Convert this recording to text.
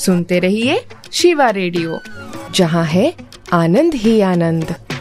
सुनते रहिए शिवा रेडियो, जहाँ है आनंद ही आनंद।